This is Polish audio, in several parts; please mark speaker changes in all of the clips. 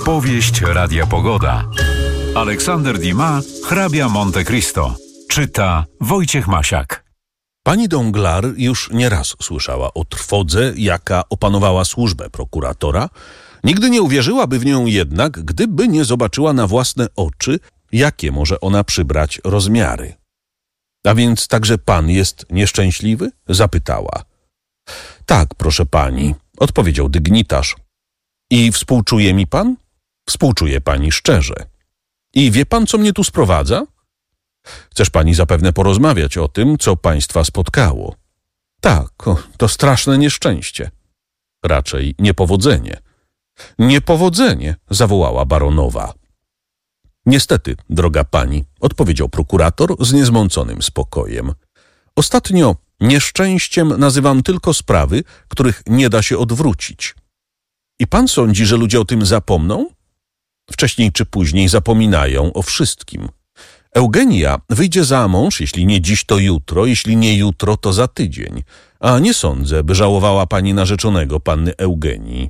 Speaker 1: Powieść Radia Pogoda. Aleksander Dumas, hrabia Monte Cristo. Czyta Wojciech Masiak.
Speaker 2: Pani Danglars już nieraz słyszała o trwodze, jaka opanowała służbę prokuratora. Nigdy nie uwierzyłaby w nią jednak, gdyby nie zobaczyła na własne oczy, jakie może ona przybrać rozmiary. A więc także pan jest nieszczęśliwy? Zapytała. Tak, proszę pani, odpowiedział dygnitarz. I współczuje mi pan? Współczuje pani szczerze. I wie pan, co mnie tu sprowadza? Chcesz pani zapewne porozmawiać o tym, co państwa spotkało. Tak, to straszne nieszczęście. Raczej niepowodzenie. Niepowodzenie, zawołała baronowa. Niestety, droga pani, odpowiedział prokurator z niezmąconym spokojem. Ostatnio nieszczęściem nazywam tylko sprawy, których nie da się odwrócić. I pan sądzi, że ludzie o tym zapomną? Wcześniej czy później zapominają o wszystkim. Eugenia wyjdzie za mąż, jeśli nie dziś, to jutro, jeśli nie jutro, to za tydzień. A nie sądzę, by żałowała pani narzeczonego panny Eugenii.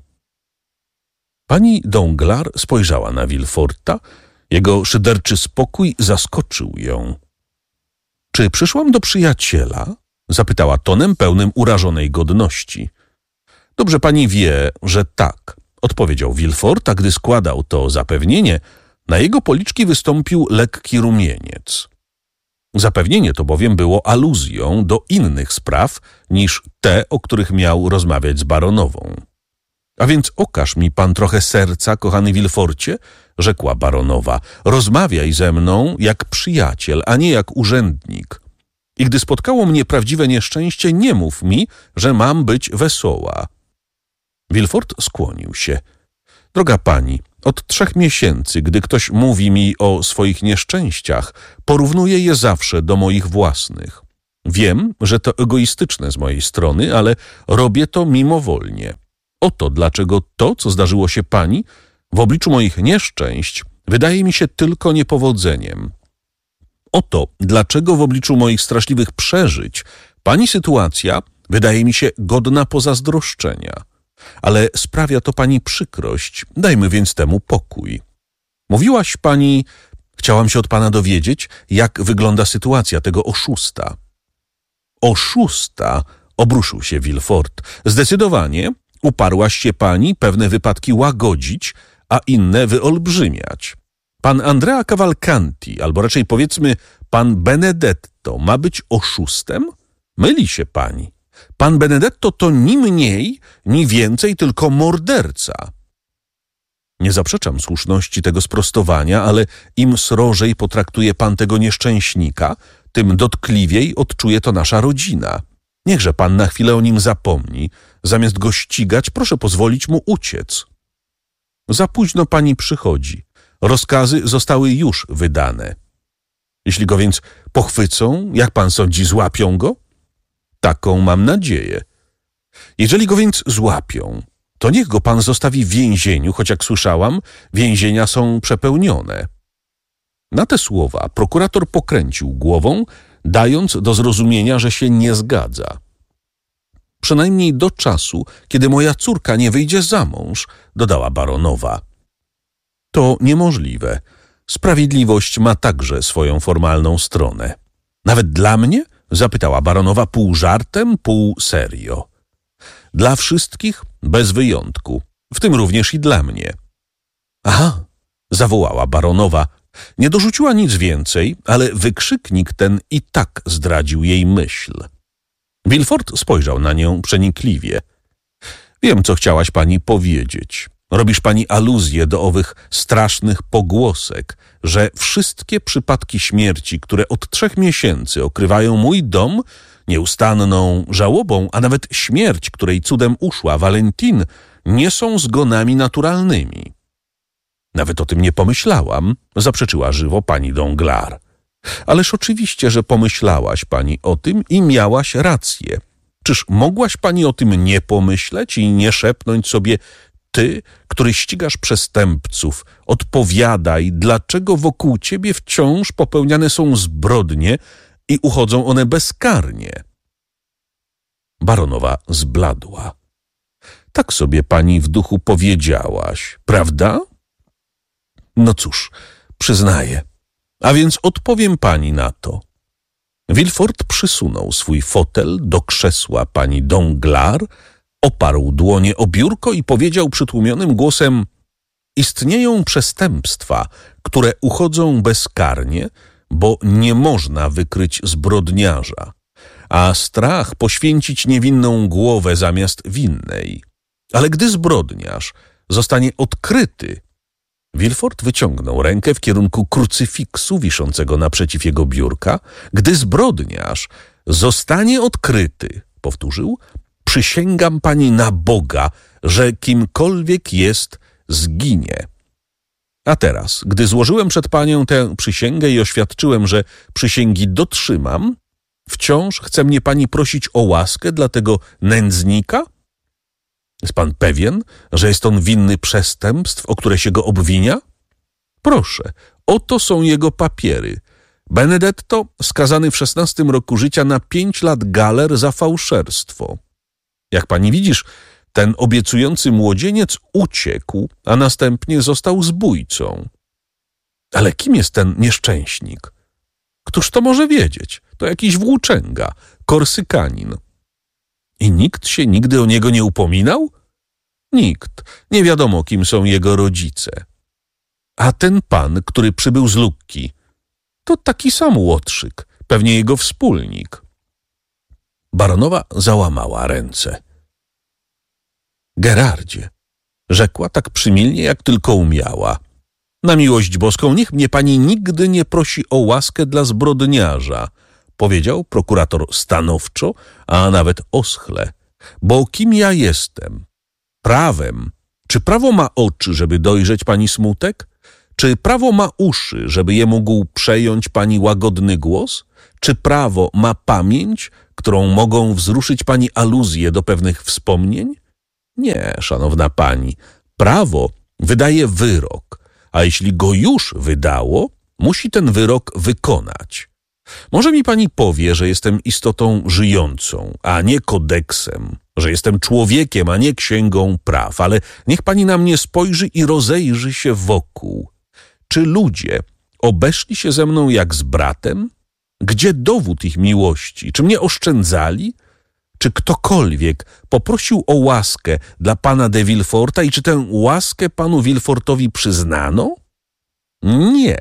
Speaker 2: Pani Danglars spojrzała na Villeforta. Jego szyderczy spokój zaskoczył ją. Czy przyszłam do przyjaciela? Zapytała tonem pełnym urażonej godności. Dobrze pani wie, że tak, odpowiedział Villefort, a gdy składał to zapewnienie, na jego policzki wystąpił lekki rumieniec. Zapewnienie to bowiem było aluzją do innych spraw niż te, o których miał rozmawiać z baronową. A więc okaż mi pan trochę serca, kochany Villeforcie, rzekła baronowa. Rozmawiaj ze mną jak przyjaciel, a nie jak urzędnik. I gdy spotkało mnie prawdziwe nieszczęście, nie mów mi, że mam być wesoła. Villefort skłonił się. Droga pani, od 3 miesięcy, gdy ktoś mówi mi o swoich nieszczęściach, porównuję je zawsze do moich własnych. Wiem, że to egoistyczne z mojej strony, ale robię to mimowolnie. Oto dlaczego to, co zdarzyło się pani, w obliczu moich nieszczęść, wydaje mi się tylko niepowodzeniem. Oto dlaczego w obliczu moich straszliwych przeżyć pani sytuacja wydaje mi się godna pozazdroszczenia. Ale sprawia to pani przykrość, dajmy więc temu pokój. Mówiłaś pani, chciałam się od pana dowiedzieć, jak wygląda sytuacja tego oszusta. Oszusta, obruszył się Villefort. Zdecydowanie uparłaś się pani pewne wypadki łagodzić, a inne wyolbrzymiać. Pan Andrea Cavalcanti, albo raczej powiedzmy pan Benedetto, ma być oszustem? Myli się pani. Pan Benedetto to ni mniej, ni więcej, tylko morderca. Nie zaprzeczam słuszności tego sprostowania, ale im srożej potraktuje pan tego nieszczęśnika, tym dotkliwiej odczuje to nasza rodzina. Niechże pan na chwilę o nim zapomni. Zamiast go ścigać, proszę pozwolić mu uciec. Za późno pani przychodzi. Rozkazy zostały już wydane. Jeśli go więc pochwycą, jak pan sądzi, złapią go? Taką mam nadzieję. Jeżeli go więc złapią, to niech go pan zostawi w więzieniu, choć jak słyszałam, więzienia są przepełnione. Na te słowa prokurator pokręcił głową, dając do zrozumienia, że się nie zgadza. Przynajmniej do czasu, kiedy moja córka nie wyjdzie za mąż, dodała baronowa. To niemożliwe. Sprawiedliwość ma także swoją formalną stronę. Nawet dla mnie? Zapytała baronowa pół żartem, pół serio. Dla wszystkich, bez wyjątku, w tym również i dla mnie. Aha, zawołała baronowa. Nie dorzuciła nic więcej, ale wykrzyknik ten i tak zdradził jej myśl. Villefort spojrzał na nią przenikliwie. Wiem, co chciałaś pani powiedzieć. Robisz pani aluzję do owych strasznych pogłosek, że wszystkie przypadki śmierci, które od 3 miesięcy okrywają mój dom, nieustanną żałobą, a nawet śmierć, której cudem uszła Valentine, nie są zgonami naturalnymi. Nawet o tym nie pomyślałam, zaprzeczyła żywo pani Danglars. Ależ oczywiście, że pomyślałaś pani o tym i miałaś rację. Czyż mogłaś pani o tym nie pomyśleć i nie szepnąć sobie: ty, który ścigasz przestępców, odpowiadaj, dlaczego wokół ciebie wciąż popełniane są zbrodnie i uchodzą one bezkarnie? Baronowa zbladła. Tak sobie pani w duchu powiedziałaś, prawda? No cóż, przyznaję. A więc odpowiem pani na to. Villefort przysunął swój fotel do krzesła pani Danglars, oparł dłonie o biurko i powiedział przytłumionym głosem: istnieją przestępstwa, które uchodzą bezkarnie, bo nie można wykryć zbrodniarza, a strach poświęcić niewinną głowę zamiast winnej. Ale gdy zbrodniarz zostanie odkryty... Villefort wyciągnął rękę w kierunku krucyfiksu wiszącego naprzeciw jego biurka. Gdy zbrodniarz zostanie odkryty, powtórzył, przysięgam pani na Boga, że kimkolwiek jest, zginie. A teraz, gdy złożyłem przed panią tę przysięgę i oświadczyłem, że przysięgi dotrzymam, wciąż chce mnie pani prosić o łaskę dla tego nędznika? Jest pan pewien, że jest on winny przestępstw, o które się go obwinia? Proszę, oto są jego papiery. Benedetto skazany w 16 roku życia na 5 lat galer za fałszerstwo. Jak pani widzisz, ten obiecujący młodzieniec uciekł, a następnie został zbójcą. Ale kim jest ten nieszczęśnik? Któż to może wiedzieć? To jakiś włóczęga, korsykanin. I nikt się nigdy o niego nie upominał? Nikt. Nie wiadomo, kim są jego rodzice. A ten pan, który przybył z Lucki, to taki sam łotrzyk, pewnie jego wspólnik. Baronowa załamała ręce. Gerardzie, rzekła tak przymilnie, jak tylko umiała. Na miłość boską, niech mnie pani nigdy nie prosi o łaskę dla zbrodniarza, powiedział prokurator stanowczo, a nawet oschle. Bo kim ja jestem? Prawem. Czy prawo ma oczy, żeby dojrzeć pani smutek? Czy prawo ma uszy, żeby je mógł przejąć pani łagodny głos? Czy prawo ma pamięć, którą mogą wzruszyć pani aluzje do pewnych wspomnień? Nie, szanowna pani. Prawo wydaje wyrok, a jeśli go już wydało, musi ten wyrok wykonać. Może mi pani powie, że jestem istotą żyjącą, a nie kodeksem, że jestem człowiekiem, a nie księgą praw, ale niech pani na mnie spojrzy i rozejrzy się wokół. Czy ludzie obeszli się ze mną jak z bratem? Gdzie dowód ich miłości? Czy mnie oszczędzali? Czy ktokolwiek poprosił o łaskę dla pana de Villeforta i czy tę łaskę panu Villefortowi przyznano? Nie.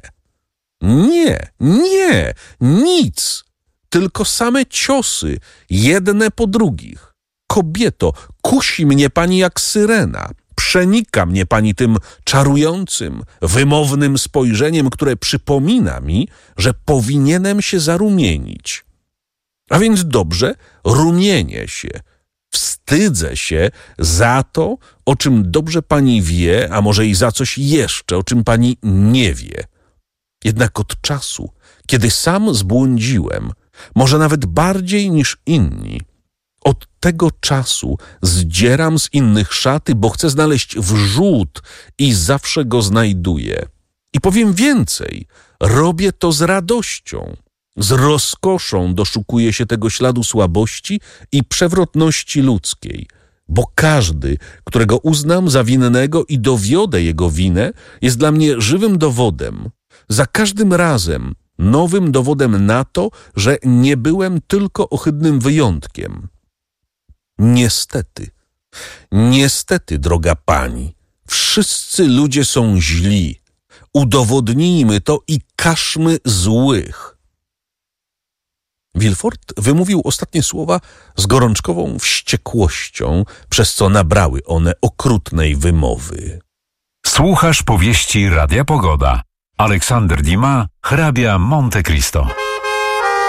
Speaker 2: Nie, nie, nic, tylko same ciosy, jedne po drugich. Kobieto, kusi mnie pani jak syrena, przenika mnie pani tym czarującym, wymownym spojrzeniem, które przypomina mi, że powinienem się zarumienić. A więc dobrze, rumienię się, wstydzę się za to, o czym dobrze pani wie, a może i za coś jeszcze, o czym pani nie wie. Jednak od czasu, kiedy sam zbłądziłem, może nawet bardziej niż inni, od tego czasu zdzieram z innych szaty, bo chcę znaleźć wrzód i zawsze go znajduję. I powiem więcej, robię to z radością, z rozkoszą doszukuję się tego śladu słabości i przewrotności ludzkiej, bo każdy, którego uznam za winnego i dowiodę jego winę, jest dla mnie żywym dowodem, za każdym razem nowym dowodem na to, że nie byłem tylko ohydnym wyjątkiem. Niestety, droga pani, wszyscy ludzie są źli. Udowodnijmy to i karzmy złych. Villefort wymówił ostatnie słowa z gorączkową wściekłością, przez co nabrały one okrutnej wymowy.
Speaker 1: Słuchasz powieści Radia Pogoda. Aleksander Dumas, hrabia Monte Cristo.